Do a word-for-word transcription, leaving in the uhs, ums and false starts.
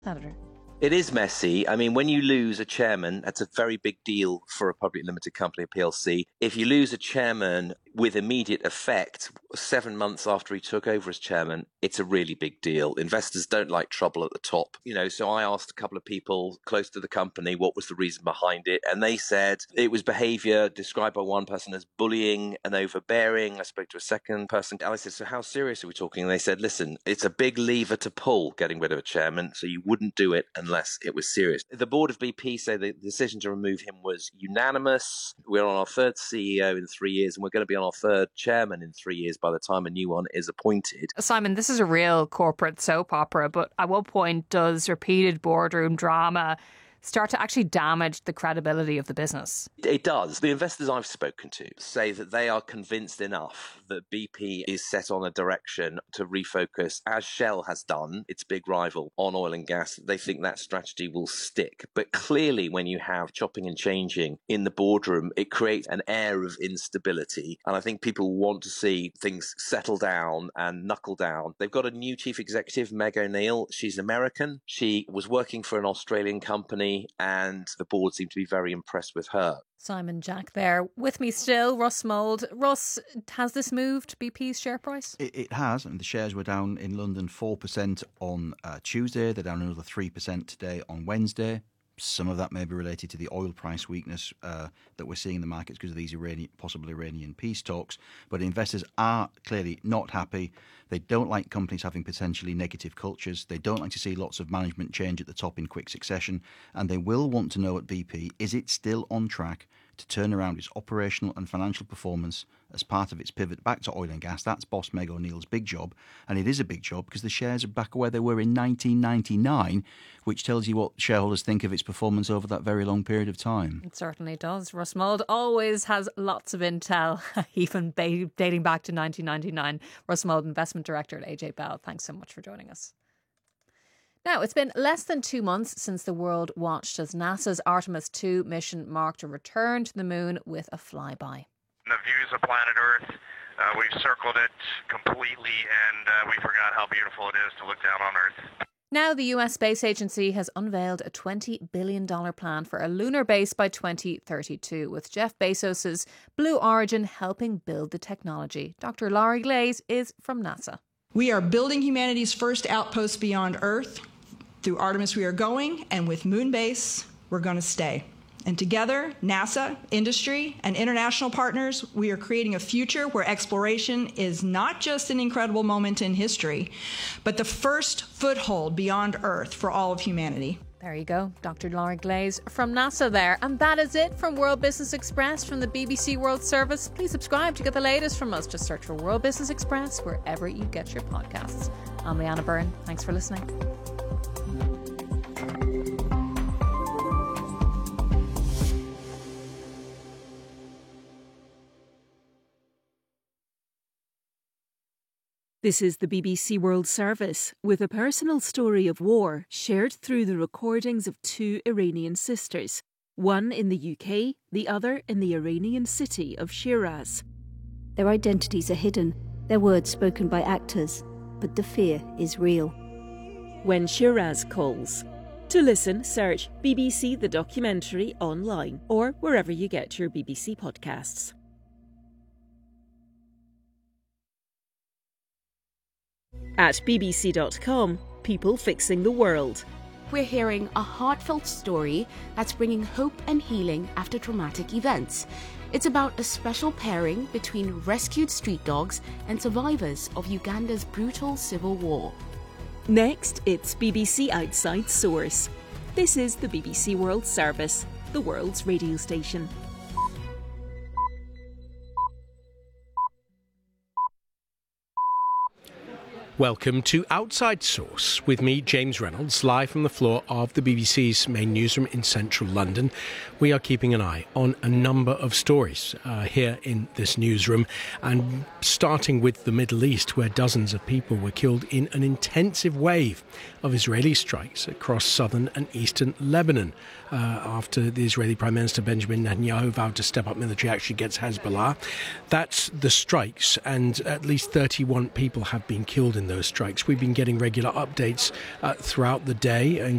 Senator. It is messy. I mean, when you lose a chairman, that's a very big deal for a public limited company, a P L C. If you lose a chairman with immediate effect, seven months after he took over as chairman, it's a really big deal. Investors don't like trouble at the top. You know, so I asked a couple of people close to the company what was the reason behind it, and they said it was behavior described by one person as bullying and overbearing. I spoke to a second person, and I said, so how serious are we talking? And they said, listen, it's a big lever to pull, getting rid of a chairman, so you wouldn't do it unless it was serious. The board of B P say the decision to remove him was unanimous. We're on our third C E O in three years, and we're going to be on our third chairman in three years by the time a new one is appointed. Simon, this is a real corporate soap opera, but at what point does repeated boardroom drama start to actually damage the credibility of the business? It does. The investors I've spoken to say that they are convinced enough that B P is set on a direction to refocus, as Shell has done, its big rival, on oil and gas. They think that strategy will stick. But clearly, when you have chopping and changing in the boardroom, it creates an air of instability. And I think people want to see things settle down and knuckle down. They've got a new chief executive, Meg O'Neill. She's American. She was working for an Australian company, and the board seemed to be very impressed with her. Simon Jack there. With me still, Russ Mould. Russ, has this moved B P's share price? It, it has, and the shares were down in London four percent on uh, Tuesday. They're down another three percent today on Wednesday. Some of that may be related to the oil price weakness uh, that we're seeing in the markets because of these Iranian, possible Iranian peace talks. But investors are clearly not happy. They don't like companies having potentially negative cultures. They don't like to see lots of management change at the top in quick succession. And they will want to know at B P, is it still on track to turn around its operational and financial performance as part of its pivot back to oil and gas? That's boss Meg O'Neill's big job. And it is a big job because the shares are back where they were in nineteen ninety-nine, which tells you what shareholders think of its performance over that very long period of time. It certainly does. Russ Mould always has lots of intel, even dating back to nineteen ninety-nine. Russ Mould, Investment Director at A J Bell. Thanks so much for joining us. Now, it's been less than two months since the world watched as NASA's Artemis two mission marked a return to the moon with a flyby. The views of planet Earth, uh, we've circled it completely, and uh, we forgot how beautiful it is to look down on Earth. Now the U S Space Agency has unveiled a twenty billion dollars plan for a lunar base by twenty thirty-two, with Jeff Bezos' Blue Origin helping build the technology. Doctor Laurie Glaze is from NASA. We are building humanity's first outpost beyond Earth. Through Artemis we are going, and with Moonbase, we're going to stay. And together, NASA, industry, and international partners, we are creating a future where exploration is not just an incredible moment in history, but the first foothold beyond Earth for all of humanity. There you go, Doctor Laurie Glaze from NASA there. And that is it from World Business Express from the B B C World Service. Please subscribe to get the latest from us. Just search for World Business Express wherever you get your podcasts. I'm Leanna Byrne. Thanks for listening. This is the B B C World Service, with a personal story of war shared through the recordings of two Iranian sisters, one in the U K, the other in the Iranian city of Shiraz. Their identities are hidden, their words spoken by actors, but the fear is real. When Shiraz Calls. To listen, search B B C The Documentary online or wherever you get your B B C podcasts. At B B C dot com, People Fixing the World. We're hearing a heartfelt story that's bringing hope and healing after traumatic events. It's about a special pairing between rescued street dogs and survivors of Uganda's brutal civil war. Next, it's B B C Outside Source. This is the B B C World Service, the world's radio station. Welcome to Outside Source with me, James Reynolds, live from the floor of the B B C's main newsroom in central London. We are keeping an eye on a number of stories uh, here in this newsroom, and starting with the Middle East, where dozens of people were killed in an intensive wave of Israeli strikes across southern and eastern Lebanon uh, after the Israeli Prime Minister Benjamin Netanyahu vowed to step up military action against Hezbollah. That's the strikes, and at least thirty-one people have been killed in those strikes. We've been getting regular updates uh, throughout the day,